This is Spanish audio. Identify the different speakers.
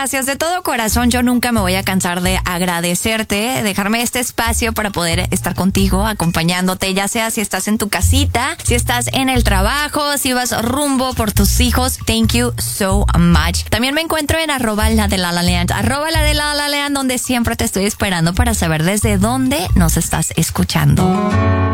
Speaker 1: Gracias de todo corazón. Yo nunca me voy a cansar de agradecerte, dejarme este espacio para poder estar contigo, acompañándote, ya sea si estás en tu casita, si estás en el trabajo, si vas rumbo por tus hijos. Thank you so much. También me encuentro en @ladelalaland, @ladelalaland, donde siempre te estoy esperando para saber desde dónde nos estás escuchando.